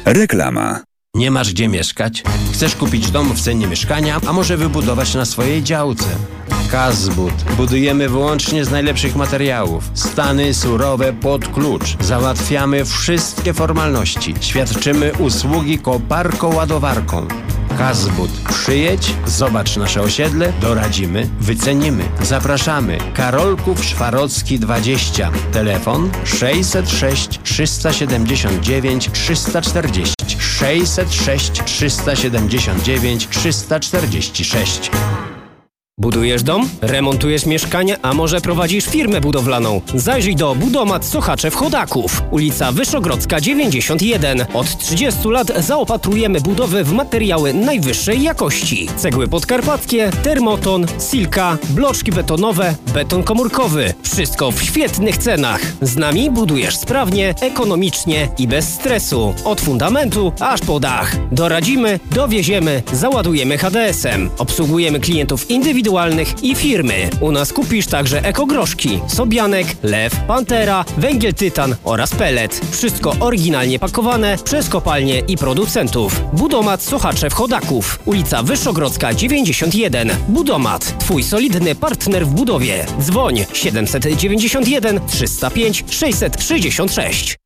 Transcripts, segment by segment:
Reklama. Nie masz gdzie mieszkać? Chcesz kupić dom w cenie mieszkania, a może wybudować na swojej działce? Kazbud. Budujemy wyłącznie z najlepszych materiałów. Stany surowe pod klucz. Załatwiamy wszystkie formalności. Świadczymy usługi koparką-ładowarką. Kazbud. Przyjedź, zobacz nasze osiedle, doradzimy, wycenimy. Zapraszamy. Karolków Szwarocki 20. Telefon 606 379 340. 606 379 346. Budujesz dom? Remontujesz mieszkanie? A może prowadzisz firmę budowlaną? Zajrzyj do Budomat Sochaczew Chodaków. Ulica Wyszogrodzka 91. Od 30 lat zaopatrujemy budowy w materiały najwyższej jakości. Cegły podkarpackie, termoton, silka, bloczki betonowe, beton komórkowy. Wszystko w świetnych cenach. Z nami budujesz sprawnie, ekonomicznie i bez stresu. Od fundamentu aż po dach. Doradzimy, dowieziemy, załadujemy HDS-em. Obsługujemy klientów indywidualnych i firmy. U nas kupisz także ekogroszki, sobianek, lew, pantera, węgiel tytan oraz pellet. Wszystko oryginalnie pakowane przez kopalnie i producentów. Budomat Sochaczew Chodaków. Ulica Wyszogrodzka 91. Budomat. Twój solidny partner w budowie. Dzwoń 791 305 666.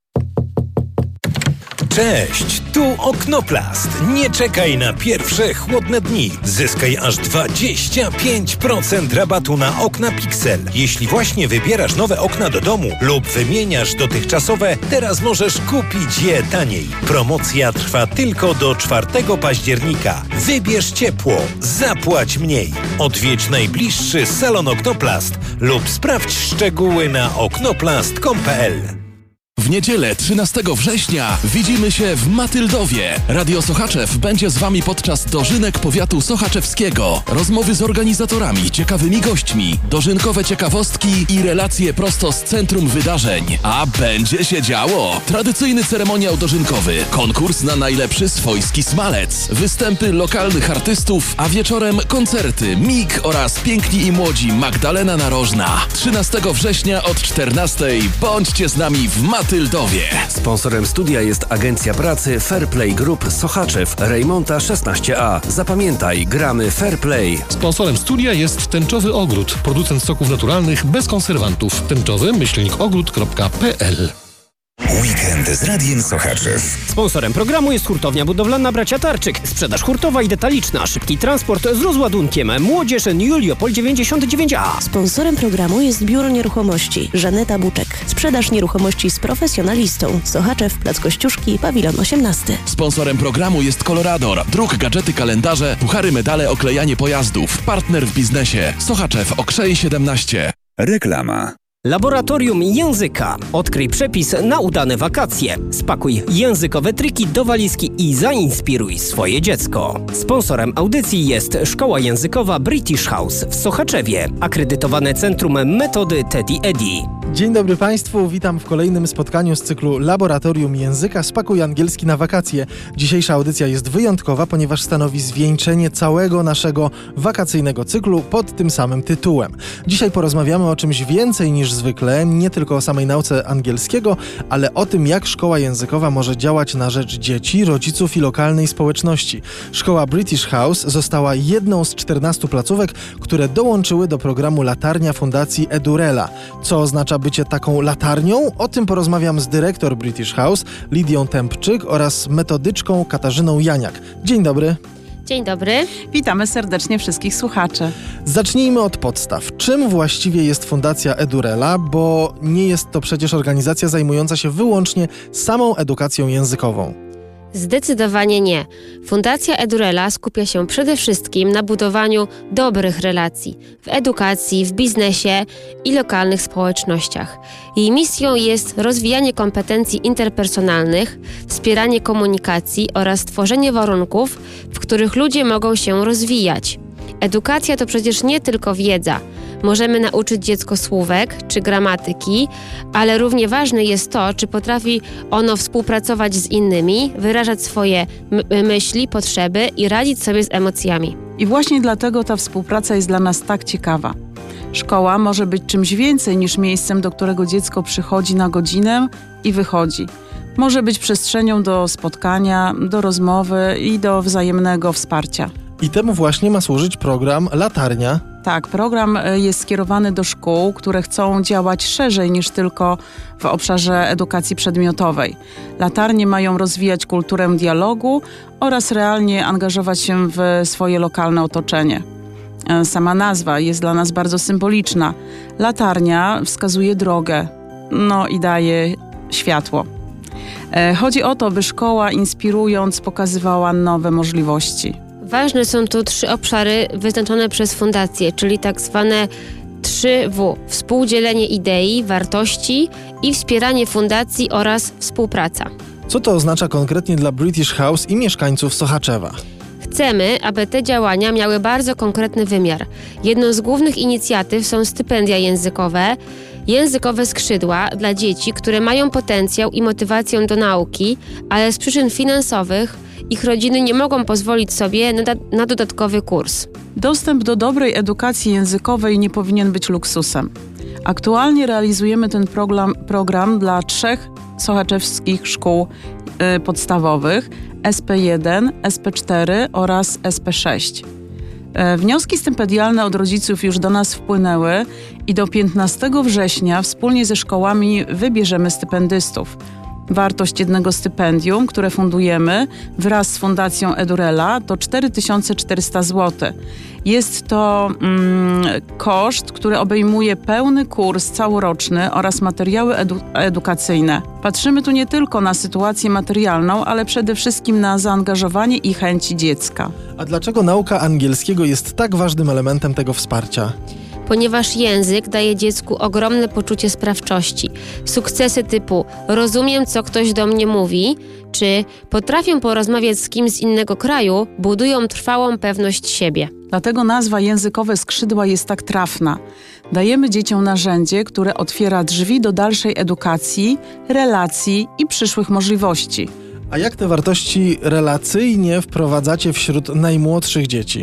Cześć, tu Oknoplast. Nie czekaj na pierwsze chłodne dni. Zyskaj aż 25% rabatu na okna Pixel. Jeśli właśnie wybierasz nowe okna do domu lub wymieniasz dotychczasowe, teraz możesz kupić je taniej. Promocja trwa tylko do 4 października. Wybierz ciepło, zapłać mniej. Odwiedź najbliższy salon Oknoplast lub sprawdź szczegóły na oknoplast.com.pl. W niedzielę 13 września widzimy się w Matyldowie. Radio Sochaczew będzie z Wami podczas dożynek powiatu sochaczewskiego. Rozmowy z organizatorami, ciekawymi gośćmi, dożynkowe ciekawostki i relacje prosto z centrum wydarzeń. A będzie się działo! Tradycyjny ceremoniał dożynkowy, konkurs na najlepszy swojski smalec, występy lokalnych artystów, a wieczorem koncerty MIG oraz Piękni i Młodzi Magdalena Narożna. 13 września od 14:00 bądźcie z nami w Matyldowie. Sponsorem studia jest Agencja Pracy Fairplay Group Sochaczew, Rejmonta 16A. Zapamiętaj, gramy Fairplay. Sponsorem studia jest Tęczowy Ogród, producent soków naturalnych bez konserwantów. tęczowy-ogród.pl. Weekend z Radiem Sochaczew. Sponsorem programu jest hurtownia budowlana Bracia Tarczyk. Sprzedaż hurtowa i detaliczna. Szybki transport z rozładunkiem. Młodzież Juliopol 99A. Sponsorem programu jest Biuro Nieruchomości Żaneta Buczek. Sprzedaż nieruchomości z profesjonalistą. Sochaczew, Plac Kościuszki, Pawilon 18. Sponsorem programu jest Colorador. Druk, gadżety, kalendarze, puchary, medale, oklejanie pojazdów. Partner w biznesie. Sochaczew, Okrzej 17. Reklama. Laboratorium Języka. Odkryj przepis na udane wakacje. Spakuj językowe triki do walizki i zainspiruj swoje dziecko. Sponsorem audycji jest Szkoła Językowa British House w Sochaczewie. Akredytowane Centrum Metody Teddy Eddy. Dzień dobry Państwu, witam w kolejnym spotkaniu z cyklu Laboratorium Języka Spakuj angielski na wakacje. Dzisiejsza audycja jest wyjątkowa, ponieważ stanowi zwieńczenie całego naszego wakacyjnego cyklu pod tym samym tytułem. Dzisiaj porozmawiamy o czymś więcej niż zwykle, nie tylko o samej nauce angielskiego, ale o tym, jak szkoła językowa może działać na rzecz dzieci, rodziców i lokalnej społeczności. Szkoła British House została jedną z 14 placówek, które dołączyły do programu Latarnia Fundacji Edurela. Co oznacza bycie taką latarnią? O tym porozmawiam z dyrektor British House, Lidią Tempczyk, oraz metodyczką Katarzyną Janiak. Dzień dobry. Dzień dobry. Witamy serdecznie wszystkich słuchaczy. Zacznijmy od podstaw. Czym właściwie jest Fundacja Edurela? Bo nie jest to przecież organizacja zajmująca się wyłącznie samą edukacją językową. Zdecydowanie nie. Fundacja Edurela skupia się przede wszystkim na budowaniu dobrych relacji w edukacji, w biznesie i lokalnych społecznościach. Jej misją jest rozwijanie kompetencji interpersonalnych, wspieranie komunikacji oraz tworzenie warunków, w których ludzie mogą się rozwijać. Edukacja to przecież nie tylko wiedza. Możemy nauczyć dziecko słówek czy gramatyki, ale równie ważne jest to, czy potrafi ono współpracować z innymi, wyrażać swoje myśli, potrzeby i radzić sobie z emocjami. I właśnie dlatego ta współpraca jest dla nas tak ciekawa. Szkoła może być czymś więcej niż miejscem, do którego dziecko przychodzi na godzinę i wychodzi. Może być przestrzenią do spotkania, do rozmowy i do wzajemnego wsparcia. I temu właśnie ma służyć program Latarnia. Tak, program jest skierowany do szkół, które chcą działać szerzej niż tylko w obszarze edukacji przedmiotowej. Latarnie mają rozwijać kulturę dialogu oraz realnie angażować się w swoje lokalne otoczenie. Sama nazwa jest dla nas bardzo symboliczna. Latarnia wskazuje drogę, i daje światło. Chodzi o to, by szkoła inspirując pokazywała nowe możliwości. Ważne są tu 3 obszary wyznaczone przez fundację, czyli tak zwane 3W. Współdzielenie idei, wartości i wspieranie fundacji oraz współpraca. Co to oznacza konkretnie dla British House i mieszkańców Sochaczewa? Chcemy, aby te działania miały bardzo konkretny wymiar. Jedną z głównych inicjatyw są stypendia językowe skrzydła dla dzieci, które mają potencjał i motywację do nauki, ale z przyczyn finansowych ich rodziny nie mogą pozwolić sobie na dodatkowy kurs. Dostęp do dobrej edukacji językowej nie powinien być luksusem. Aktualnie realizujemy ten program dla 3 sochaczewskich szkół podstawowych SP1, SP4 oraz SP6. Wnioski stypendialne od rodziców już do nas wpłynęły i do 15 września wspólnie ze szkołami wybierzemy stypendystów. Wartość jednego stypendium, które fundujemy wraz z Fundacją Edurela, to 4400 zł. Jest to koszt, który obejmuje pełny kurs całoroczny oraz materiały edukacyjne. Patrzymy tu nie tylko na sytuację materialną, ale przede wszystkim na zaangażowanie i chęci dziecka. A dlaczego nauka angielskiego jest tak ważnym elementem tego wsparcia? Ponieważ język daje dziecku ogromne poczucie sprawczości. Sukcesy typu rozumiem, co ktoś do mnie mówi, czy potrafię porozmawiać z kimś z innego kraju, budują trwałą pewność siebie. Dlatego nazwa Językowe Skrzydła jest tak trafna. Dajemy dzieciom narzędzie, które otwiera drzwi do dalszej edukacji, relacji i przyszłych możliwości. A jak te wartości relacyjnie wprowadzacie wśród najmłodszych dzieci?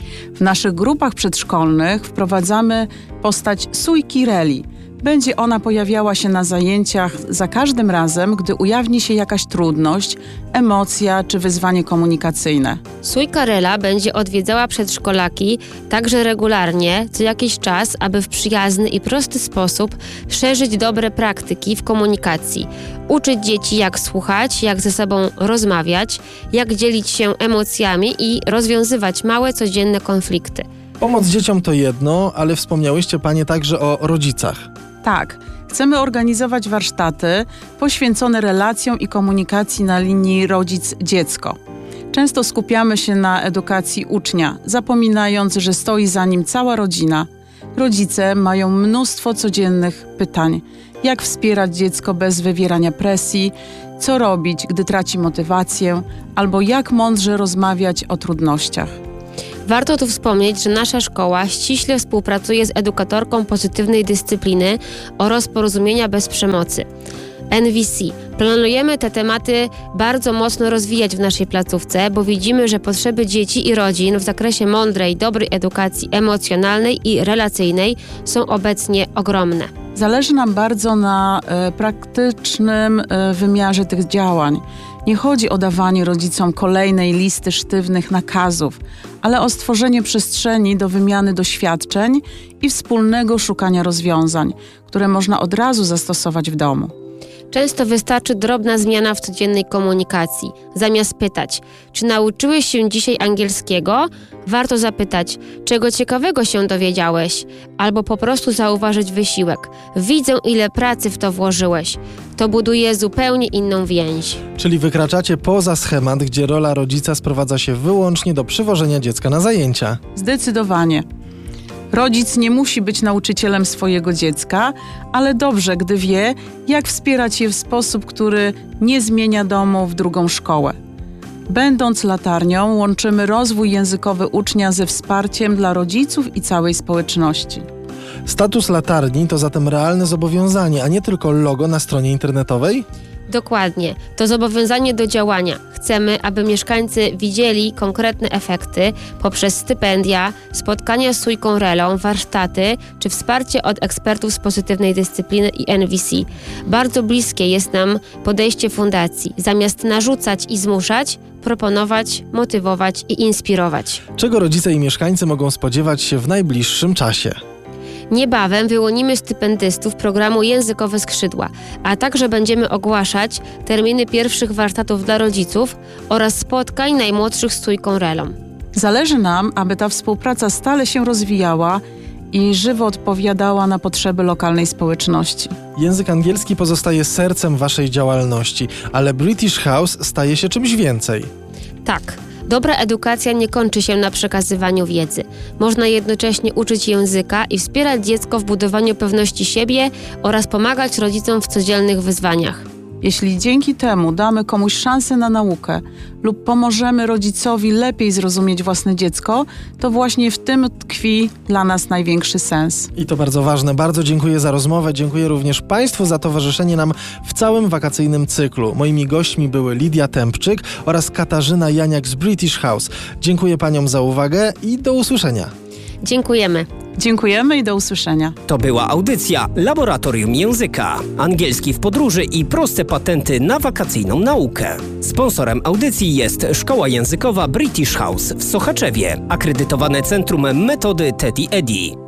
W naszych grupach przedszkolnych wprowadzamy postać Sójki Reli. Będzie ona pojawiała się na zajęciach za każdym razem, gdy ujawni się jakaś trudność, emocja czy wyzwanie komunikacyjne. Sójka Rela będzie odwiedzała przedszkolaki także regularnie, co jakiś czas, aby w przyjazny i prosty sposób szerzyć dobre praktyki w komunikacji. Uczyć dzieci, jak słuchać, jak ze sobą rozmawiać, jak dzielić się emocjami i rozwiązywać małe, codzienne konflikty. Pomoc dzieciom to jedno, ale wspomniałyście Panie także o rodzicach. Tak, chcemy organizować warsztaty poświęcone relacjom i komunikacji na linii rodzic-dziecko. Często skupiamy się na edukacji ucznia, zapominając, że stoi za nim cała rodzina. Rodzice mają mnóstwo codziennych pytań. Jak wspierać dziecko bez wywierania presji? Co robić, gdy traci motywację? Albo jak mądrze rozmawiać o trudnościach? Warto tu wspomnieć, że nasza szkoła ściśle współpracuje z edukatorką pozytywnej dyscypliny oraz porozumienia bez przemocy. NVC. Planujemy te tematy bardzo mocno rozwijać w naszej placówce, bo widzimy, że potrzeby dzieci i rodzin w zakresie mądrej, dobrej edukacji emocjonalnej i relacyjnej są obecnie ogromne. Zależy nam bardzo na praktycznym wymiarze tych działań. Nie chodzi o dawanie rodzicom kolejnej listy sztywnych nakazów, ale o stworzenie przestrzeni do wymiany doświadczeń i wspólnego szukania rozwiązań, które można od razu zastosować w domu. Często wystarczy drobna zmiana w codziennej komunikacji. Zamiast pytać, czy nauczyłeś się dzisiaj angielskiego, warto zapytać, czego ciekawego się dowiedziałeś, albo po prostu zauważyć wysiłek. Widzę, ile pracy w to włożyłeś. To buduje zupełnie inną więź. Czyli wykraczacie poza schemat, gdzie rola rodzica sprowadza się wyłącznie do przywożenia dziecka na zajęcia. Zdecydowanie. Rodzic nie musi być nauczycielem swojego dziecka, ale dobrze, gdy wie, jak wspierać je w sposób, który nie zmienia domu w drugą szkołę. Będąc latarnią, łączymy rozwój językowy ucznia ze wsparciem dla rodziców i całej społeczności. Status latarni to zatem realne zobowiązanie, a nie tylko logo na stronie internetowej? Dokładnie. To zobowiązanie do działania. Chcemy, aby mieszkańcy widzieli konkretne efekty poprzez stypendia, spotkania z Sójką Relą, warsztaty czy wsparcie od ekspertów z pozytywnej dyscypliny i NVC. Bardzo bliskie jest nam podejście fundacji. Zamiast narzucać i zmuszać, proponować, motywować i inspirować. Czego rodzice i mieszkańcy mogą spodziewać się w najbliższym czasie? Niebawem wyłonimy stypendystów programu Językowe Skrzydła, a także będziemy ogłaszać terminy pierwszych warsztatów dla rodziców oraz spotkań najmłodszych z Sójką Relą. Zależy nam, aby ta współpraca stale się rozwijała i żywo odpowiadała na potrzeby lokalnej społeczności. Język angielski pozostaje sercem waszej działalności, ale British House staje się czymś więcej. Tak. Dobra edukacja nie kończy się na przekazywaniu wiedzy. Można jednocześnie uczyć języka i wspierać dziecko w budowaniu pewności siebie oraz pomagać rodzicom w codziennych wyzwaniach. Jeśli dzięki temu damy komuś szansę na naukę lub pomożemy rodzicowi lepiej zrozumieć własne dziecko, to właśnie w tym tkwi dla nas największy sens. I to bardzo ważne. Bardzo dziękuję za rozmowę. Dziękuję również Państwu za towarzyszenie nam w całym wakacyjnym cyklu. Moimi gośćmi były Lidia Tempczyk oraz Katarzyna Janiak z British House. Dziękuję Paniom za uwagę i do usłyszenia. Dziękujemy. Dziękujemy i do usłyszenia. To była audycja Laboratorium Języka. Angielski w podróży i proste patenty na wakacyjną naukę. Sponsorem audycji jest Szkoła Językowa British House w Sochaczewie. Akredytowane Centrum Metody Teddy Eddy.